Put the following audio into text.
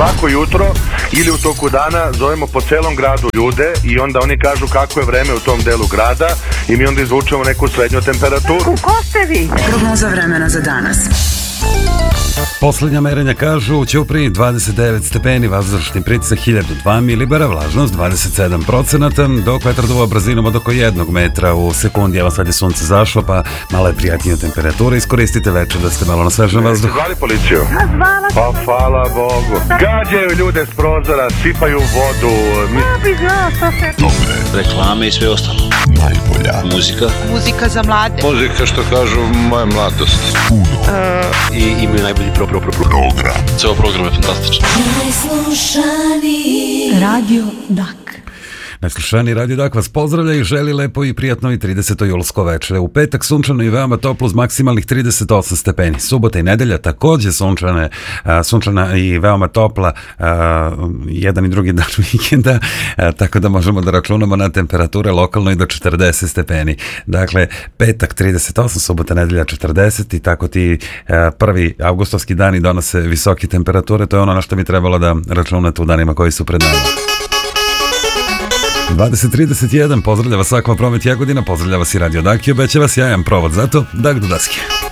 svako jutro ili u toku dana zovemo po celom gradu ljude i onda oni kažu kako je vreme u tom delu grada i mi onda izvučemo neku srednju temperaturu. Ko ste vi? Prognoza vremena za danas. Poslednja merenja kažu u Ćupriji 29 stepeni, vazdušni pritisak 1002 milibara, vlažnost 27%, dok vetar duva brzinom od oko 1 metra u sekundi. Evo sad je sunce zašlo, pa malo je prijatnija temperatura. Iskoristite večer da ste malo na svežem vazduhu. Zvali policiju? Zvala sam. Pa hvala Bogu. Gađaju ljude s prozora, sipaju vodu. Ja bi znao što se... Dobre, reklame i sve ostalo. Najbolja Muzika. Muzika za mlade. muzika, što kažu, moja mladost. I imaju najbolji program. Ceo program je fantastičan. Najslušaniji Radio Dak. Najslušaniji Radio Dak vas pozdravlja i želi lepo i prijatno i 30. julsko večer. U petak sunčano i veoma toplo uz maksimalnih 38 stepeni. Subota i nedelja takođe sunčana i veoma topla jedan i drugi dan vikenda, tako da možemo da računamo na temperature lokalno i do 40 stepeni. Dakle, petak 38, subota, nedelja 40 i tako ti prvi avgustovski dani donose visoke temperature. To je ono na što bi trebalo da računate u danima koji su pred nama. 20.31, pozdravlja vas Akva Promet Jagodina, pozdravlja vas i Radio Dak i obeća vas jajan provod, zato Dak do daske.